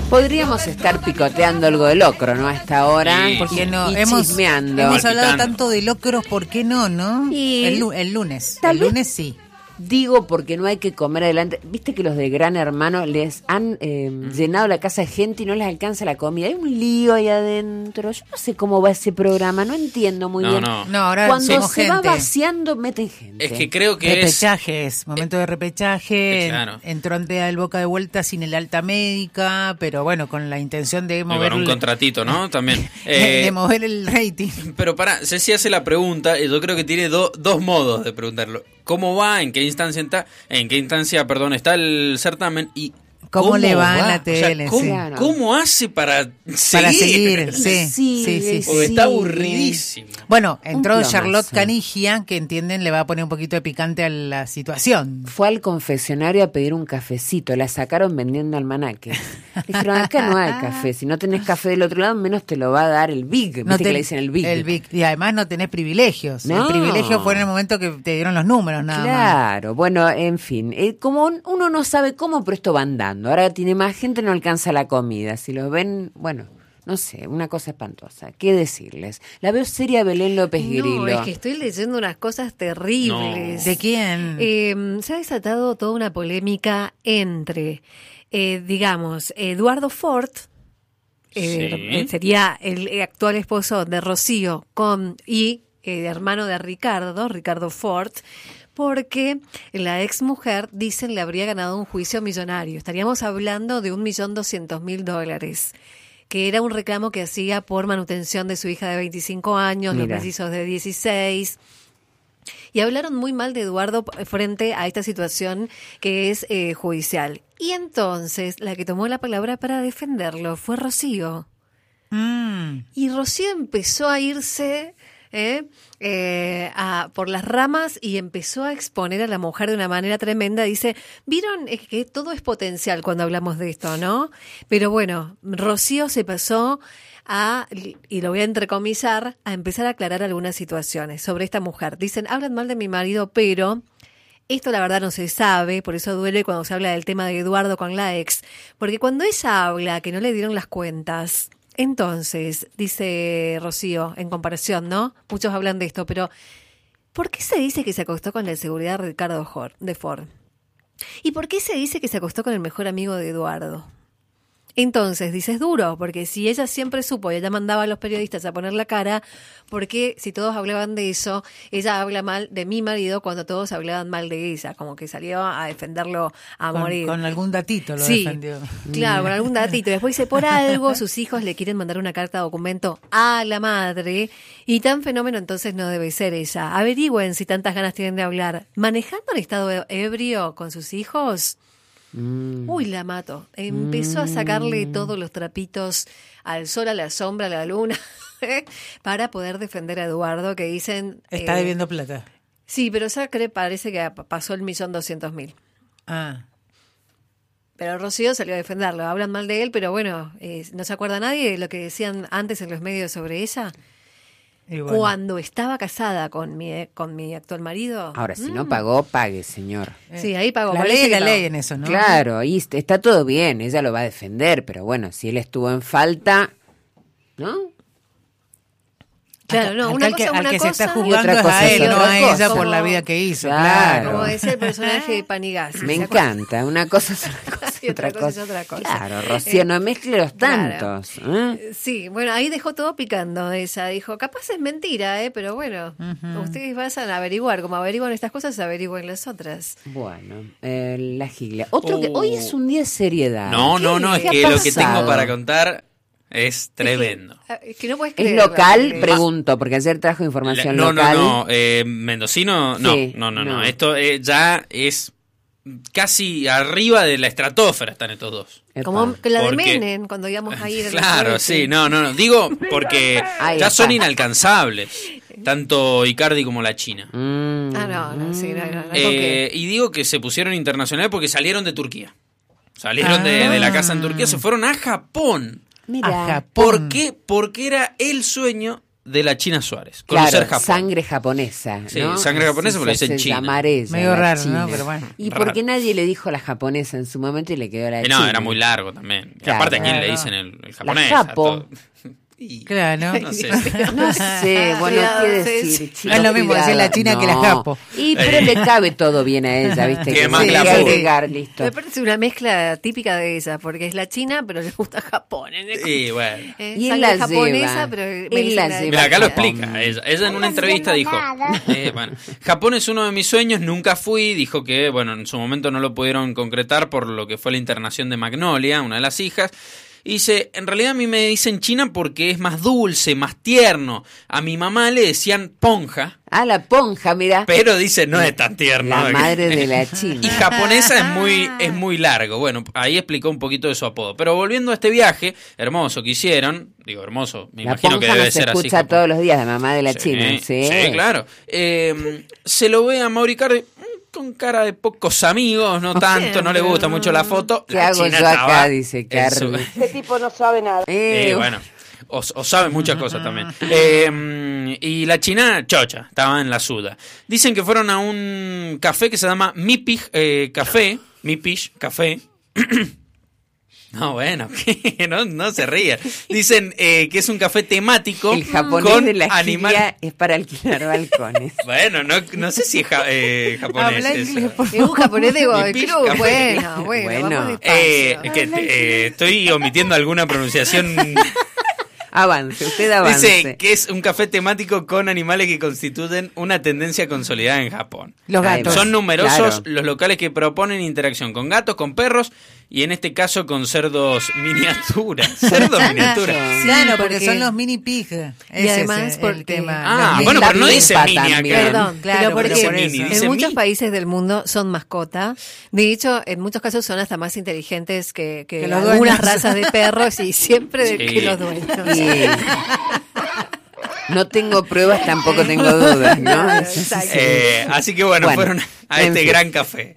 Podríamos estar picoteando algo de locro, ¿no? A esta hora. Sí, ¿Por qué no? y Hemos chismeando. Hemos hablado tanto de locros, ¿por qué no, no? Y el lunes. Tal el vez, lunes sí. Digo, porque no hay que comer adelante. Viste que los de Gran Hermano les han llenado la casa de gente y no les alcanza la comida. Hay un lío ahí adentro. Yo no sé cómo va ese programa, no entiendo muy bien. No, ahora cuando se gente. va vaciando, meten gente. Es que creo que repechaje es momento de repechaje. Claro. Entró ante el Boca de vuelta sin el alta médica, pero bueno, con la intención de mover con un contratito, ¿no? También. de mover el rating. Pero Ceci hace la pregunta, y yo creo que tiene dos modos de preguntarlo. ¿Cómo va? ¿En qué instancia está el certamen? Y ¿Cómo le va en la tele? O sea, ¿cómo hace para seguir? Sí. Porque está aburridísimo. Bueno, entró Charlotte Canigia, que entienden le va a poner un poquito de picante a la situación. Fue al confesionario a pedir un cafecito, la sacaron vendiendo almanaques. Dijeron, acá no hay café, si no tenés café del otro lado, menos te lo va a dar el Big. No que le dicen el Big. El Big. Y además no tenés privilegios. No. El privilegio fue en el momento que te dieron los números, nada más. Claro, bueno, en fin, como uno no sabe cómo, pero esto va andando. Ahora tiene más gente, no alcanza la comida. Si los ven, bueno, no sé, una cosa espantosa. ¿Qué decirles? La veo seria Belén López Grillo. No, es que estoy leyendo unas cosas terribles. No. ¿De quién? Se ha desatado toda una polémica entre, digamos, Eduardo Ford, sería el actual esposo de Rocío, y hermano de Ricardo Ford, porque la ex mujer, dicen, le habría ganado un juicio millonario. Estaríamos hablando de $1.200.000, que era un reclamo que hacía por manutención de su hija de 25 años, los mellizos de 16. Y hablaron muy mal de Eduardo frente a esta situación que es judicial. Y entonces la que tomó la palabra para defenderlo fue Rocío. Y Rocío empezó a irse por las ramas y empezó a exponer a la mujer de una manera tremenda. Dice, vieron que todo es potencial cuando hablamos de esto, ¿no? Pero bueno, Rocío se pasó y lo voy a entrecomisar, a empezar a aclarar algunas situaciones sobre esta mujer. Dicen, hablan mal de mi marido, pero esto la verdad no se sabe, por eso duele cuando se habla del tema de Eduardo con la ex, porque cuando ella habla que no le dieron las cuentas, entonces, dice Rocío, en comparación, ¿no? Muchos hablan de esto, pero ¿por qué se dice que se acostó con la seguridad de Ricardo Ford? ¿Y por qué se dice que se acostó con el mejor amigo de Eduardo? Entonces, dices duro, porque si ella siempre supo y ella mandaba a los periodistas a poner la cara, ¿por qué si todos hablaban de eso, ella habla mal de mi marido cuando todos hablaban mal de ella? Como que salió a defenderlo a morir. Con algún datito lo defendió. Claro, con algún datito. Después dice, por algo sus hijos le quieren mandar una carta documento a la madre y tan fenómeno entonces no debe ser ella. Averigüen si tantas ganas tienen de hablar. ¿Manejando en estado ebrio con sus hijos? Uy, la mato. Empezó a sacarle todos los trapitos al sol, a la sombra, a la luna, para poder defender a Eduardo, que dicen... Está debiendo plata. Sí, pero ya parece que pasó el $1.200.000. Pero Rocío salió a defenderlo. Hablan mal de él, pero bueno, ¿no se acuerda nadie de lo que decían antes en los medios sobre ella? Bueno. Cuando estaba casada con mi actual marido. Ahora, si no pagó, pague, señor. Sí, ahí pagó. La ley en eso, ¿no? Claro, ahí está todo bien, ella lo va a defender, pero bueno, si él estuvo en falta, ¿no? Claro, no, una cosa al que cosa, se está juzgando es a él, no a ella por la vida que hizo. Claro. Como decía el personaje de Panigasi. Me encanta, una cosa es una cosa y otra cosa es otra cosa. Claro, Rocío, no mezcle los tantos. Sí, bueno, ahí dejó todo picando ella. Dijo, capaz es mentira, pero bueno, ustedes vayan a averiguar. Como averiguan estas cosas, averigüen las otras. Bueno, la giglia. Otro que hoy es un día de seriedad. No, es que lo que tengo para contar... Es tremendo. Es que no puedes creer. ¿Es local? Pregunto, porque ayer trajo información local. No. Mendocino, no. Sí, no. Esto ya es casi arriba de la estratosfera están estos dos. Como la de Menem, cuando íbamos a ir. Claro, sí, no. Digo, porque ya son inalcanzables. Tanto Icardi como la China. Y digo que se pusieron internacional porque salieron de Turquía. Salieron de la casa en Turquía, se fueron a Japón. Mira, ¿por qué? Porque era el sueño de la China Suárez. Conocer Claro, Japón. sangre japonesa, ¿no? Sí, sangre japonesa porque le dicen China. llamar ella, Medio la raro, China. ¿no? Pero bueno. Y Raro. porque nadie le dijo la japonesa en su momento y le quedó la China. No, era muy largo también. Que Claro. aparte, ¿a quién le Claro. dicen el japonés? La A japo. todo. Y- Claro. No sé. No sé, bueno, Cuidado, ¿qué sí, decir? sí. Chicos, Es lo mismo decir la China que la japo. Y pero le cabe todo bien a ella, ¿viste? Que Que más hay que glamour. agregar, listo. Me parece una mezcla típica de ella, porque es la China, pero le gusta Japón. Y bueno. Y él Sangre la japonesa, lleva. pero Él me la dice lleva. Mira, acá lo Japón. explica. Ella en una entrevista dijo, bueno, Japón es uno de mis sueños, nunca fui. Dijo que, bueno, en su momento no lo pudieron concretar por lo que fue la internación de Magnolia, una de las hijas. Y dice, en realidad a mí me dicen China porque es más dulce, más tierno. A mi mamá le decían ponja, Ah, la ponja, mira. pero dice no es tan tierno. La madre de la China. Y japonesa es muy largo. Bueno, ahí explicó un poquito de su apodo. Pero volviendo a este viaje hermoso que hicieron, digo hermoso, me La imagino que ponja debe no se ser así. escucha Japón. todos los días, la mamá de la Sí, China. Sí, sí, claro. Se lo ve a Mauri Cardi con cara de pocos amigos, no tanto, no le gusta mucho la foto. ¿Qué La hago China yo estaba acá? Dice en su- Cardi. Este tipo no sabe nada. bueno, o sabe muchas cosas también. Y la China, chocha, estaba en la suda. Dicen que fueron a un café que se llama Mipig Café. Mipig Café. No, bueno, que no se ría. Dicen que es un café temático El japonés con de la animal. Gilia es para alquilar balcones. Bueno, no sé si es japonés. Habla eso. inglés, por Es un japonés de Mi pish club. café. Bueno, Bueno. vamos despacio. Estoy omitiendo alguna pronunciación. Avance, usted avance. Dice que es un café temático con animales que constituyen una tendencia consolidada en Japón. Los gatos. Son numerosos Claro. los locales que proponen interacción con gatos, con perros y en este caso con cerdos miniaturas. Cerdos miniaturas. Claro, Sí, porque son los mini pig. Y además es el porque- tema. Ah, Los bueno, mini- pero no La dice pipa mini acá. también. Perdón, Claro, pero pero porque por eso. en Dice muchos mini. países del mundo son mascota. De hecho, en muchos casos son hasta más inteligentes que los algunas dueños. razas de perros y siempre Sí. que los dueños. Y no tengo pruebas, tampoco tengo dudas, ¿no? Claro, Sí, sí, exacto. sí. Así que bueno, fueron a en este fin. gran café.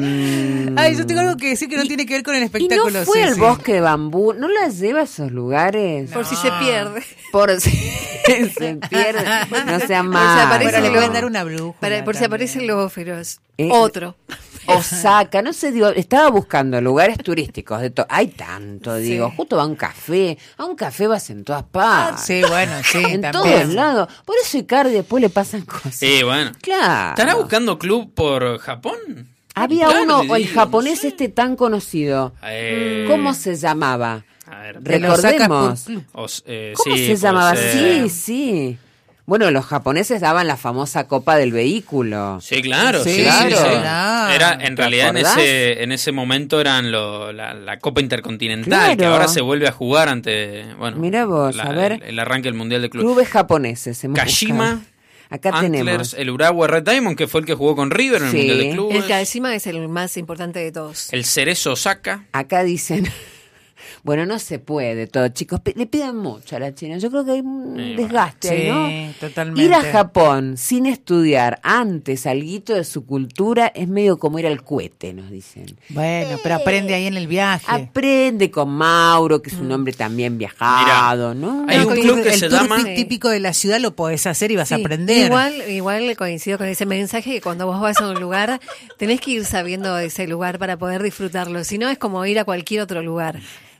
Ay, yo tengo algo que decir que no tiene que ver con el ¿Y espectáculo. no fue sí, al sí. bosque de bambú? ¿No la lleva a esos lugares? Por si se pierde. Por si se pierde. No sea Por si malo. aparece Ahora le el pueden lobo. dar una brújula. Por si aparecen los feroz. Eh, Otro. Osaka, no sé, digo, estaba buscando lugares turísticos. Hay tanto, digo. Sí. Justo va a un café. A un café vas en todas partes. Sí, bueno, sí, en también. todos lados. Por eso Icardi después le pasan cosas. Sí, bueno. Claro. ¿Estará buscando club por Japón? Había Claro, uno, digo, el japonés no sé. este tan conocido. ¿Cómo se llamaba? A ver, De los Osaka Recordemos. Sport Club. ¿Cómo sí, se puede llamaba? ser. Sí, sí. Bueno, los japoneses daban la famosa copa del vehículo. Sí, claro, Sí, sí, claro. sí, sí. Claro. Era, en ¿Te realidad acordás? en ese momento eran la Copa Intercontinental, que Claro. ahora se vuelve a jugar ante, bueno, Mirá vos, a ver. el arranque del Mundial de Clubes. Clubes japoneses. hemos Kashima, buscado. Acá Antlers, tenemos. el Urawa Red Diamond, que fue el que jugó con River en el Sí. Mundial de Clubes. El Kashima es el más importante de todos. El Cerezo Osaka. Acá dicen. Bueno, no se puede todo, chicos. Le piden mucho a la China. Yo creo que hay un Sí, desgaste ahí, Sí, ¿no? totalmente. Ir a Japón sin estudiar antes alguito de su cultura es medio como ir al cohete, nos dicen. Bueno, pero aprende ahí en el viaje. Aprende con Mauro, que es un hombre también viajado, ¿no? Hay un club que el se tour llama- típico de la ciudad lo podés hacer y vas a Sí, aprender. Igual coincido con ese mensaje que cuando vos vas a un lugar tenés que ir sabiendo ese lugar para poder disfrutarlo. Si no es como ir a cualquier otro lugar.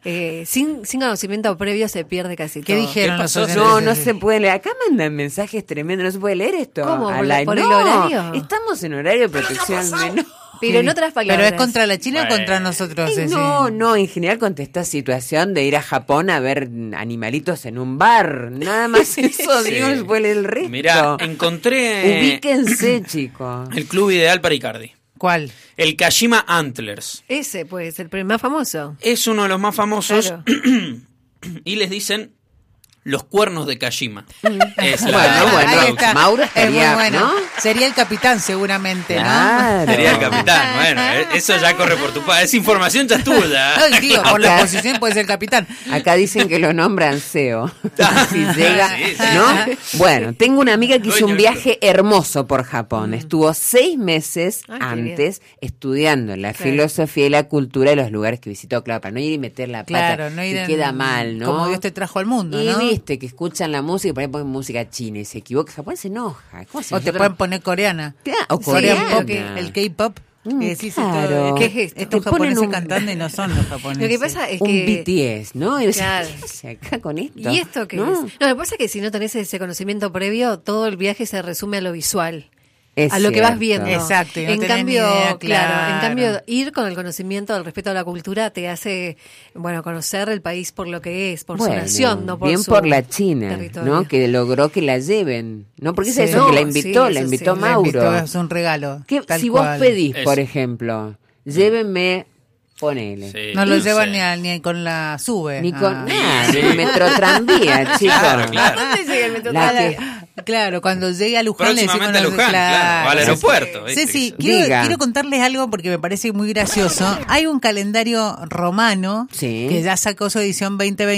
Sin conocimiento previo se pierde casi todo. ¿Qué dijeron ¿Qué los pasó? oyentes? No se puede leer. Acá mandan mensajes tremendos. No se puede leer esto. ¿Cómo? ¿Por Al aire. por el No, horario? Estamos en horario de protección menor. Pero en otras palabras. ¿Pero es contra la China Bueno. o contra nosotros? ese? No, en general contra esta situación de ir a Japón a ver animalitos en un bar. Nada más eso, Sí. digo, no se puede leer el resto. Mirá, encontré Ubíquense, chicos. el club ideal para Icardi. ¿Cuál? El Kashima Antlers. Ese puede ser el más famoso. Es uno de los más famosos. Claro. Y les dicen los cuernos de Kashima. Es Bueno, Ahí está. Mauro Es muy estaría, bueno. ¿no? Sería el capitán seguramente, Claro. Sería el capitán. Bueno, eso ya corre por tu parte. Esa información ya es tuya. ¿no? No, digo, por la posición puede ser el capitán. Acá dicen que lo nombran CEO. Si llega, Sí, sí. ¿no? Bueno, tengo una amiga que hizo un Dueño viaje hermoso por Japón. Estuvo 6 meses Ay, qué antes estudiando la filosofía y la cultura de los lugares que visitó, claro, para no ir y meter la pata. Claro, no ir y en- queda mal, ¿no? Como Dios te trajo al mundo, Y ¿no? viste, que escuchan la música y por ahí ponen música china y se equivoca. Japón se enoja. ¿Cómo se O te pueden poner coreana. O Corean pop, coreana. el K-pop. Y decís, claro. ¿Qué es esto? Estos Te ponen japoneses un- cantando y no son los japoneses. Lo que pasa es Un que... BTS, ¿no? Y decís, Claro. ¿qué hace acá con esto? ¿Y esto qué ¿No? es? No, lo que pasa es que si no tenés ese conocimiento previo, todo el viaje se resume a lo visual. Es A lo que vas cierto. viendo. Exacto, y no en tenés cambio, ni idea, en claro. cambio, ir con el conocimiento del respeto a la cultura te hace, bueno, conocer el país por lo que es, por Bueno, su nación, no por bien su por la China, territorio. ¿no? Que logró que la lleven, ¿no? Porque Sí. es eso, No, que la invitó, sí, la eso invitó sí. La Mauro. invitó, es un regalo. Que tal si cual. vos pedís, Eso. por ejemplo, llévenme, ponele. Sí, No lo sé. llevan ni con la sube. Ni con Ah. nada, ni el metro tranvía, chicos. Claro, claro. ¿Dónde llega el metro? La Claro, que- claro, cuando llegue a Luján le decimos... Próximamente a Luján, claro, o al aeropuerto. ¿viste? Ceci, Diga. quiero contarles algo porque me parece muy gracioso. Hay un calendario romano Sí. que ya sacó su edición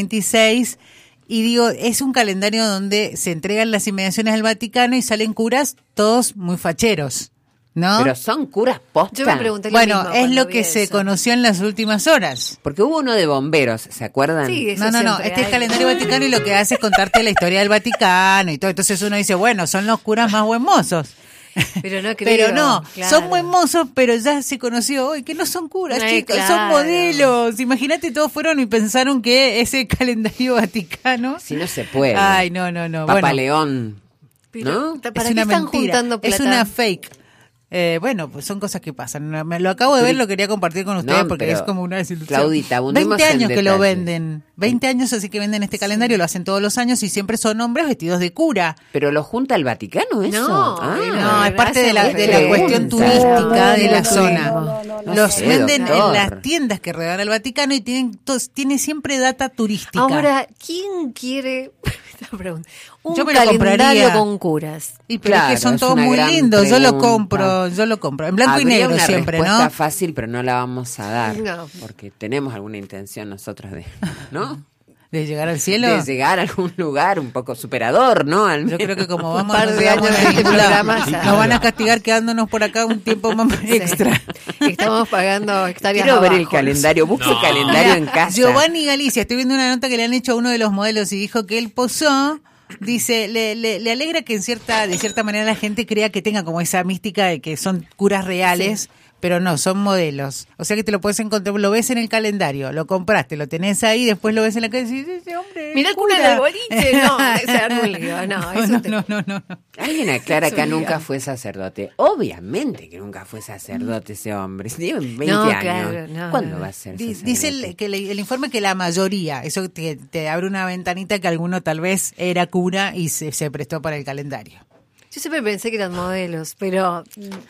2026 y digo, es un calendario donde se entregan las inmediaciones al Vaticano y salen curas todos muy facheros, ¿no? Pero son curas posta. Yo me pregunté lo Bueno, mismo es cuando lo vi que se eso. conoció en las últimas horas. Porque hubo uno de bomberos, ¿se acuerdan? Sí, eso No, siempre este es hay. calendario Vaticano y lo que hace es contarte la historia del Vaticano y todo. Entonces uno dice, bueno, son los curas más buen mozos. Pero no creo, Pero no, claro. son buen mozos, pero ya se conoció hoy que no son curas, Ay, chicos, son claro. modelos. Imagínate, todos fueron y pensaron que ese calendario Vaticano. Si no se puede. Ay, no. Papa Bueno, León. Pero, ¿No? ¿para es qué una están mentira, juntando plata? es una fake. Bueno, pues son cosas que pasan. Me lo acabo de ver, lo quería compartir con ustedes No, porque pero, es como una desilusión. Claudita, abundemos 20 en años que lo detalles. venden. 20 años así que venden este calendario, lo hacen todos los años y siempre son hombres vestidos de cura. Pero lo junta el Vaticano, ¿eso? No, No, es parte de la pregunta. cuestión turística de la No, zona. no Los sé, venden doctor. en las tiendas que rodean al Vaticano y tiene siempre data turística. Ahora, ¿quién quiere esta pregunta, un Yo me lo calendario compraría. con curas? Y pero es Claro, que son es todos una muy gran lindos, yo lo compro. En blanco y Habría negro una siempre, respuesta ¿no? fácil, pero no la vamos a dar. No. Porque tenemos alguna intención nosotros de, ¿no? De llegar al cielo. De llegar a algún lugar un poco superador, ¿no? Al Yo creo que como Un vamos par no de llegamos años a de este ningún lado. programa, ya. Nos van a castigar quedándonos por acá un tiempo más extra. Sí. Estamos pagando hectáreas Quiero ver el abajo. calendario, busque No. calendario en casa. Giovanni Galicia, estoy viendo una nota que le han hecho a uno de los modelos y dijo que él posó, dice, le alegra que de cierta manera la gente crea que tenga como esa mística de que son curas reales, pero no, son modelos. O sea que te lo puedes encontrar, lo ves en el calendario, lo compraste, lo tenés ahí, después lo ves en la calle y dices, ese hombre es Mirá el cura cura. del boliche, no, ese arma un lío, no, eso te- no. Alguien aclara Eso que diga. nunca fue sacerdote. Obviamente que nunca fue sacerdote ese hombre. Tiene 20 No, años. claro, no, ¿Cuándo no. va a ser Dice sacerdote? el informe que la mayoría, eso te abre una ventanita que alguno tal vez era cura y se prestó para el calendario. Yo siempre pensé que eran modelos, pero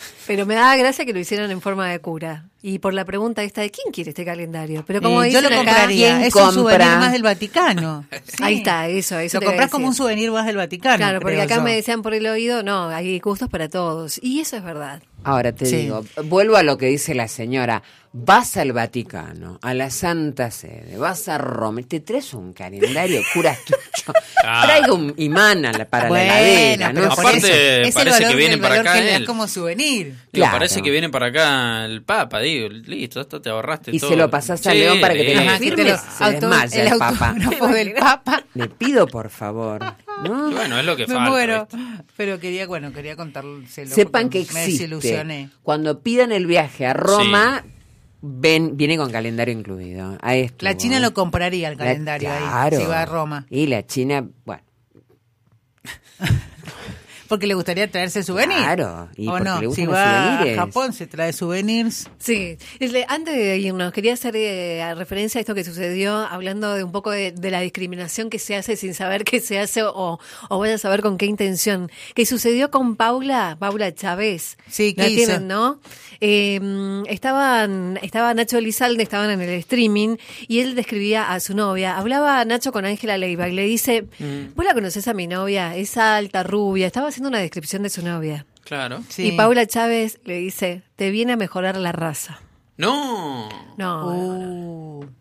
me daba gracia que lo hicieran en forma de cura. Y por la pregunta esta de ¿quién quiere este calendario? Pero como Yo dicen lo acá, compraría, ¿quién es un compra? souvenir más del Vaticano. Sí. Ahí está, eso Lo te iba a compras como un decir. souvenir más del Vaticano. Claro, porque creo acá yo. me decían por el oído, no, hay gustos para todos. Y eso es verdad. Ahora te Sí. digo, vuelvo a lo que dice la señora. Vas al Vaticano, a la Santa Sede, vas a Roma, te traes un calendario, curas tuyo. Ah. Traiga un imán para Bueno, la heladera, pero ¿no? por Aparte, eso, es el parece que valor, viene el para valor acá que le das él. como souvenir. Digo, Claro. parece que viene para acá el Papa, digo, listo, esto te ahorraste Y todo. se lo pasás a Sí, León para que te listo. lo Ajá, que firme, te lo- se desmaya el Papa. autógrafo del Papa. Le pido, por favor, ¿no? Y bueno, es lo que Me falta. muero. ¿viste? Pero quería contárselo. Sepan porque que me existe. desilusioné. Cuando pidan el viaje a Roma, viene con calendario incluido. Ahí estuvo. La China lo compraría el calendario Claro. ahí, si va a Roma. Y la China, bueno, Porque le gustaría traerse souvenirs. Claro, y o porque no, le gustan si los va souvenirs. a Japón se trae souvenirs. Sí, antes de irnos, quería hacer referencia a esto que sucedió, hablando de un poco de la discriminación que se hace sin saber qué se hace o vaya a saber con qué intención. Que sucedió con Paula Chávez. Sí, ¿qué La hizo? tienen, ¿no? Estaba Nacho Elizalde, estaban en el streaming y él describía a su novia. Hablaba Nacho con Ángela Leiva y le dice, ¿vos la conocés a mi novia? Es alta, rubia. Estaba haciendo una descripción de su novia. Claro. Sí. Y Paula Chávez le dice, te viene a mejorar la raza. No. No. Uh, A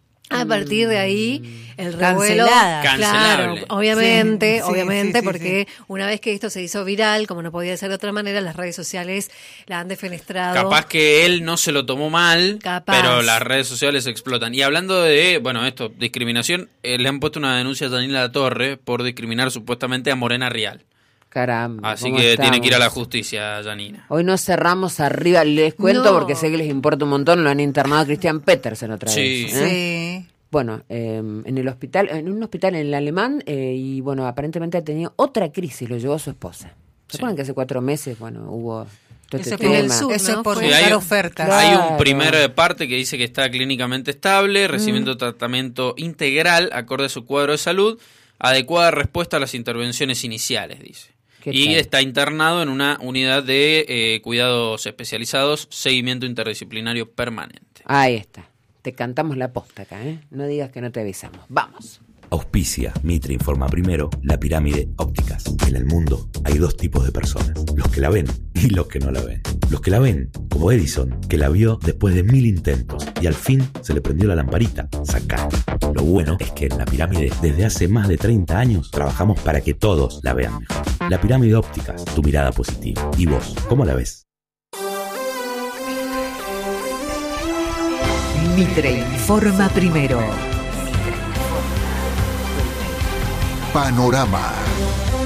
A partir de ahí, el revuelo. Cancelada. Claro, Cancelable. obviamente, Sí, obviamente, sí, porque una vez que esto se hizo viral, como no podía ser de otra manera, las redes sociales la han defenestrado. Capaz que él no se lo tomó mal, Capaz. pero las redes sociales explotan. Y hablando de, bueno, esto, discriminación, le han puesto una denuncia a Janina Latorre por discriminar supuestamente a Morena Rial. Caramba. Así ¿cómo que tiene que ir a la estamos? justicia, Janina. Hoy nos cerramos arriba, les cuento No. porque sé que les importa un montón, lo han internado a Christian Petersen otra Sí. vez. ¿eh? Sí. Bueno, en el hospital, en un hospital en el Alemán, y bueno, aparentemente ha tenido otra crisis, lo llevó su esposa. ¿Se Sí. acuerdan que hace 4 meses, bueno, hubo todo Eso este es por, en el tema? sur, eso ¿no? es por Fue- Sí, buscar hay- ofertas. Claro. Hay un primer parte que dice que está clínicamente estable, recibiendo tratamiento integral, acorde a su cuadro de salud, adecuada respuesta a las intervenciones iniciales, dice. ¿Qué Y tal? está internado en una unidad de cuidados especializados, seguimiento interdisciplinario permanente. Ahí está. Te cantamos la posta acá, ¿eh? No digas que no te avisamos. Vamos. Auspicia, Mitre informa primero, La Pirámide Ópticas. En el mundo hay 2 tipos de personas, los que la ven y los que no la ven. Los que la ven, como Edison, que la vio después de 1000 intentos y al fin se le prendió la lamparita. Sacá. Lo bueno es que en La Pirámide, desde hace más de 30 años, trabajamos para que todos la vean mejor. La Pirámide Ópticas, tu mirada positiva. ¿Y vos, cómo la ves? Mitre informa primero. Panorama.